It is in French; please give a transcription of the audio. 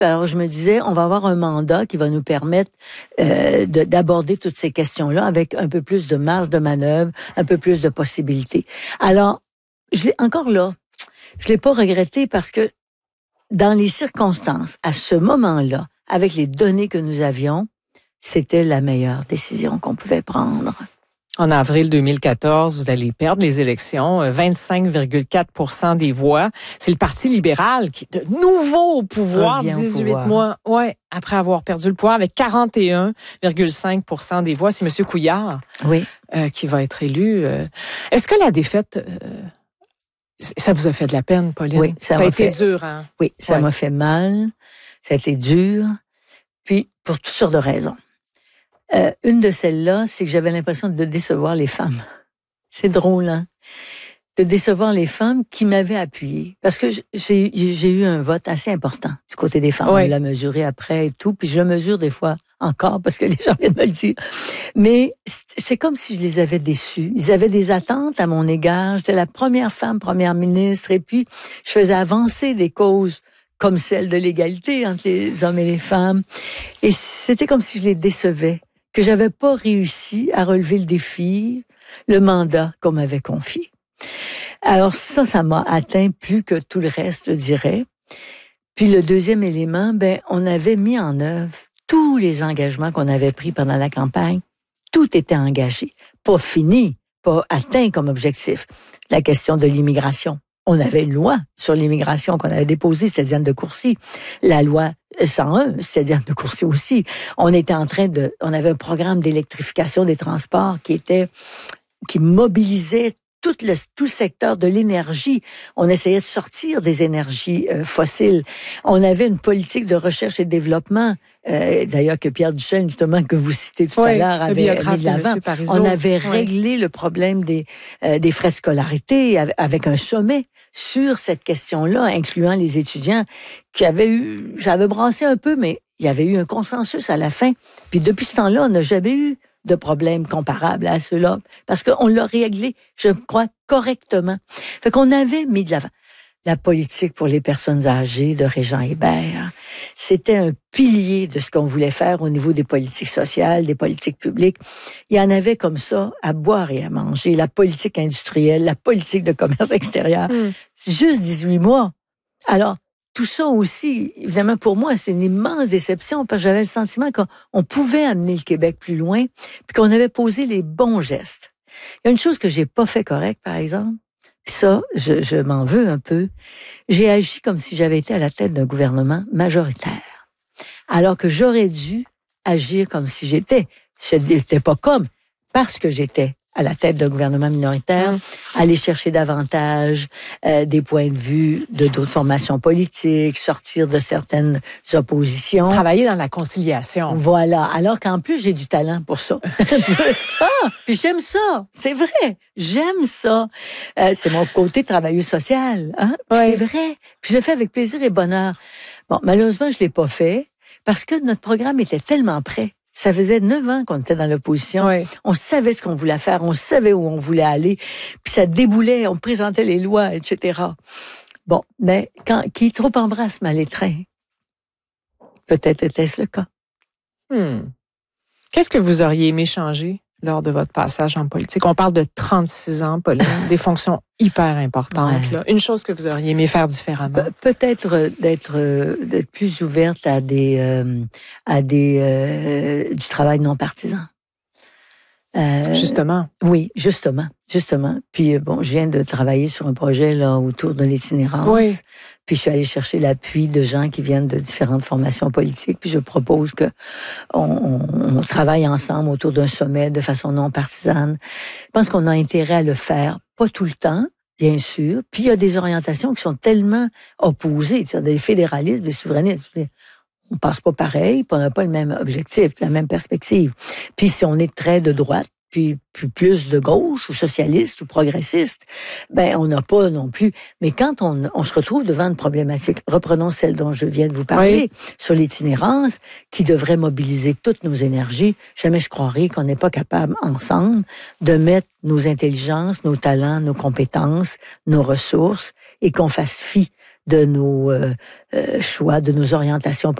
Alors, je me disais, on va avoir un mandat qui va nous permettre d'aborder toutes ces questions-là avec un peu plus de marge de manœuvre, un peu plus de possibilités. Alors, je l'ai pas regretté parce que dans les circonstances, à ce moment-là, avec les données que nous avions, c'était la meilleure décision qu'on pouvait prendre. En avril 2014, vous allez perdre les élections, 25,4% des voix. C'est le Parti libéral qui est de nouveau au pouvoir, 18 mois après avoir perdu le pouvoir, avec 41,5% des voix. C'est M. Couillard qui va être élu. Est-ce que la défaite, ça vous a fait de la peine, Pauline? Oui, ça a été dur. Hein? Oui, ça m'a fait mal, ça a été dur, puis pour toutes sortes de raisons. Une de celles-là, c'est que j'avais l'impression de décevoir les femmes. C'est drôle, hein? De décevoir les femmes qui m'avaient appuyée. Parce que j'ai eu un vote assez important du côté des femmes. On l'a mesuré après et tout. Puis je le mesure des fois encore parce que les gens viennent me le dire. Mais c'est comme si je les avais déçus. Ils avaient des attentes à mon égard. J'étais la première femme première ministre. Et puis, je faisais avancer des causes comme celle de l'égalité entre les hommes et les femmes. Et c'était comme si je les décevais. Que j'avais pas réussi à relever le défi, le mandat qu'on m'avait confié. Alors ça m'a atteint plus que tout le reste, je dirais. Puis le deuxième élément, on avait mis en œuvre tous les engagements qu'on avait pris pendant la campagne. Tout était engagé. Pas fini, pas atteint comme objectif. La question de l'immigration. On avait une loi sur l'immigration qu'on avait déposée, c'était Diane de Courcy. La loi 101, c'était Diane de Courcy aussi. On avait un programme d'électrification des transports qui mobilisait tout le secteur de l'énergie. On essayait de sortir des énergies fossiles. On avait une politique de recherche et de développement, d'ailleurs que Pierre Duchesne, justement, que vous citez tout à l'heure, avait mis de l'avant. On avait réglé le problème des frais de scolarité avec un sommet sur cette question-là, incluant les étudiants j'avais brassé un peu, mais il y avait eu un consensus à la fin. Puis depuis ce temps-là, on n'a jamais eu de problèmes comparables à ceux-là, parce qu'on l'a réglé, je crois, correctement. Fait qu'on avait mis de l'avant. La politique pour les personnes âgées de Régent Hébert, c'était un pilier de ce qu'on voulait faire au niveau des politiques sociales, des politiques publiques. Il y en avait comme ça à boire et à manger. La politique industrielle, la politique de commerce extérieur. C'est juste 18 mois. Alors, tout ça aussi, évidemment, pour moi, c'est une immense déception parce que j'avais le sentiment qu'on pouvait amener le Québec plus loin puis qu'on avait posé les bons gestes. Il y a une chose que j'ai pas fait correct, par exemple. Ça, je m'en veux un peu. J'ai agi comme si j'avais été à la tête d'un gouvernement majoritaire. Alors que j'aurais dû agir comme si j'étais. Je n'étais pas parce que j'étais à la tête d'un gouvernement minoritaire, aller chercher davantage des points de vue de d'autres formations politiques, sortir de certaines oppositions. Travailler dans la conciliation. Voilà. Alors qu'en plus, j'ai du talent pour ça. Puis j'aime ça. C'est vrai. J'aime ça. C'est mon côté travailleuse sociale. Hein? C'est vrai. Puis je le fais avec plaisir et bonheur. Bon, malheureusement, je l'ai pas fait parce que notre programme était tellement prêt. Ça faisait 9 ans qu'on était dans l'opposition. On savait ce qu'on voulait faire, on savait où on voulait aller, puis ça déboulait, on présentait les lois, etc. Bon, mais qui trop embrasse mal étreint, peut-être était-ce le cas. Qu'est-ce que vous auriez aimé changer lors de votre passage en politique? On parle de 36 ans, Pauline, des fonctions hyper importantes. Là. Une chose que vous auriez aimé faire différemment? Peut-être d'être plus ouverte à du travail non partisan. Justement. Oui, justement. Puis je viens de travailler sur un projet là autour de l'itinérance. Puis je suis allée chercher l'appui de gens qui viennent de différentes formations politiques. Puis je propose que on travaille ensemble autour d'un sommet de façon non partisane. Je pense qu'on a intérêt à le faire, pas tout le temps, bien sûr. Puis il y a des orientations qui sont tellement opposées, c'est-à-dire des fédéralistes, des souverainistes. On pense pas pareil, puis on n'a pas le même objectif, la même perspective. Puis si on est très de droite, puis plus de gauche ou socialiste ou progressiste, on n'a pas non plus. Mais quand on se retrouve devant une problématique, reprenons celle dont je viens de vous parler, sur l'itinérance, qui devrait mobiliser toutes nos énergies, jamais je croirais qu'on n'est pas capable ensemble de mettre nos intelligences, nos talents, nos compétences, nos ressources et qu'on fasse fi de nos choix, de nos orientations